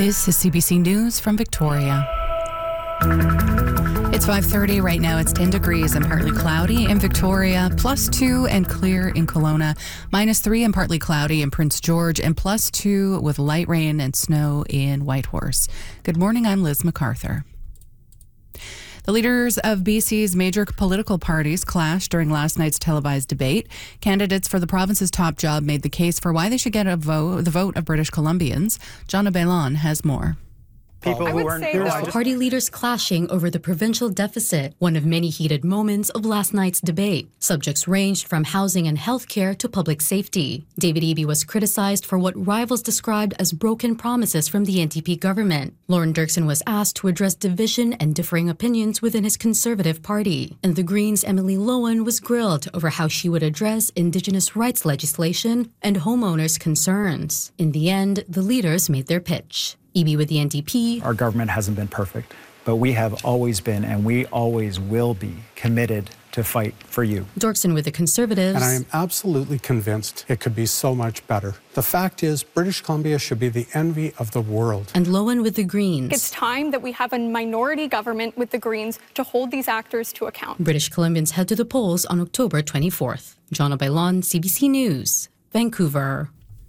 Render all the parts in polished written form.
This is CBC News from Victoria. It's 5:30 right now. It's 10 degrees and partly cloudy in Victoria, +2 and clear in Kelowna, -3 and partly cloudy in Prince George, and +2 with light rain and snow in Whitehorse. Good morning, I'm Liz MacArthur. The leaders of BC's major political parties clashed during last night's televised debate. Candidates for the province's top job made the case for why they should get the vote of British Columbians. Jonna Bailon has more. Party leaders clashing over the provincial deficit, one of many heated moments of last night's debate. Subjects ranged from housing and healthcare to public safety. David Eby was criticized for what rivals described as broken promises from the NDP government. Lauren Dirksen was asked to address division and differing opinions within his Conservative Party. And the Greens' Emily Lowen was grilled over how she would address Indigenous rights legislation and homeowners' concerns. In the end, the leaders made their pitch. Eby with the NDP. Our government hasn't been perfect, but we have always been and we always will be committed to fight for you. Dirksen with the Conservatives. And I am absolutely convinced it could be so much better. The fact is, British Columbia should be the envy of the world. And Lowen with the Greens. It's time that we have a minority government with the Greens to hold these actors to account. British Columbians head to the polls on October 24th. Jonna Bailon, CBC News, Vancouver.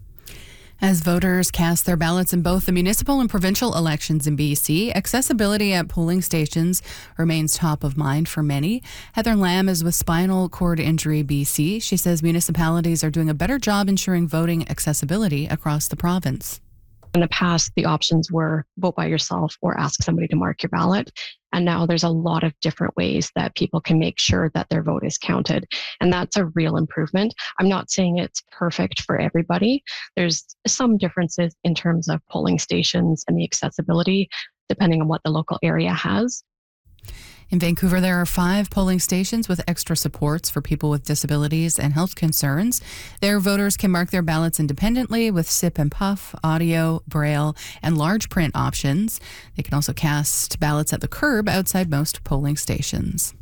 As voters cast their ballots in both the municipal and provincial elections in BC, accessibility at polling stations remains top of mind for many. Heather Lamb is with Spinal Cord Injury BC. She says municipalities are doing a better job ensuring voting accessibility across the province. In the past, the options were vote by yourself or ask somebody to mark your ballot. And now there's a lot of different ways that people can make sure that their vote is counted. And that's a real improvement. I'm not saying it's perfect for everybody. There's some differences in terms of polling stations and the accessibility, depending on what the local area has. In Vancouver, there are 5 polling stations with extra supports for people with disabilities and health concerns. There, voters can mark their ballots independently with sip and puff, audio, braille, and large print options. They can also cast ballots at the curb outside most polling stations.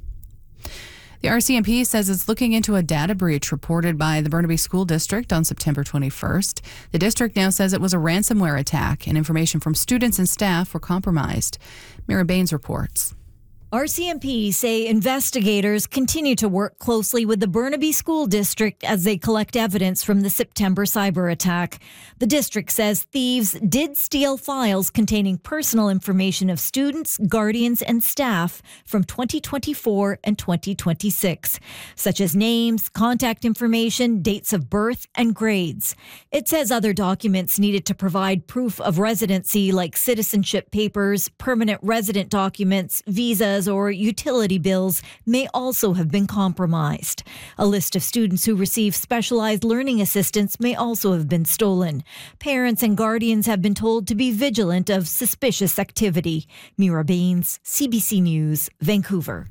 The RCMP says it's looking into a data breach reported by the Burnaby School District on September 21st. The district now says it was a ransomware attack and information from students and staff were compromised. Mira Baines reports. RCMP say investigators continue to work closely with the Burnaby School District as they collect evidence from the September cyber attack. The district says thieves did steal files containing personal information of students, guardians, and staff from 2024 and 2026, such as names, contact information, dates of birth, and grades. It says other documents needed to provide proof of residency like citizenship papers, permanent resident documents, visas, or utility bills may also have been compromised. A list of students who receive specialized learning assistance may also have been stolen. Parents and guardians have been told to be vigilant of suspicious activity. Mira Baines, CBC News, Vancouver.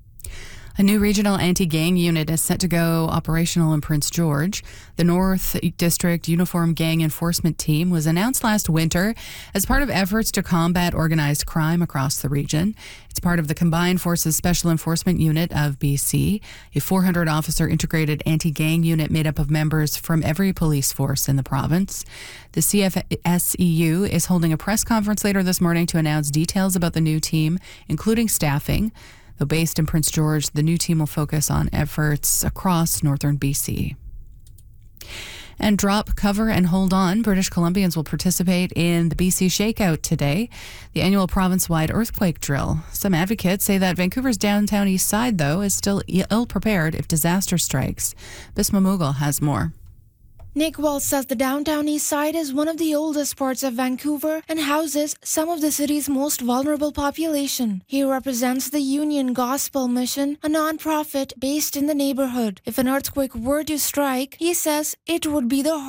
A new regional anti-gang unit is set to go operational in Prince George. The North District Uniform Gang Enforcement Team was announced last winter as part of efforts to combat organized crime across the region. It's part of the Combined Forces Special Enforcement Unit of BC, a 400-officer integrated anti-gang unit made up of members from every police force in the province. The CFSEU is holding a press conference later this morning to announce details about the new team, including staffing. Though based in Prince George, the new team will focus on efforts across northern BC. And drop, cover, and hold on. British Columbians will participate in the BC Shakeout today, the annual province-wide earthquake drill. Some advocates say that Vancouver's downtown east side, though, is still ill-prepared if disaster strikes. Bisma Mughal has more. Nick Walsh says the downtown east side is one of the oldest parts of Vancouver and houses some of the city's most vulnerable population. He represents the Union Gospel Mission, a non-profit based in the neighborhood. If an earthquake were to strike, he says it would be the